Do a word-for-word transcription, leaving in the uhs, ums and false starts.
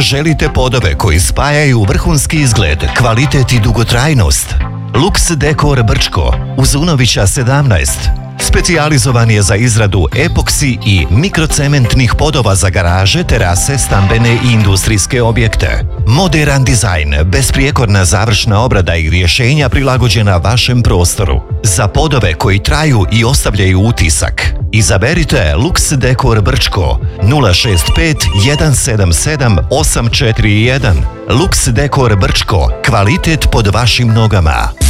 Želite podove koji spajaju vrhunski izgled, kvalitet i dugotrajnost? Lux Dekor Brčko, uz Unovića sedamnaest. Specijalizovan je za izradu epoksi i mikrocementnih podova za garaže, terase, stambene i industrijske objekte. Moderan dizajn, besprijekorna završna obrada i rješenja prilagođena vašem prostoru. Za podove koji traju i ostavljaju utisak, izaberite Lux Dekor Brčko nula šest pet jedan sedam sedam osam četiri jedan. Lux Dekor Brčko, kvalitet pod vašim nogama.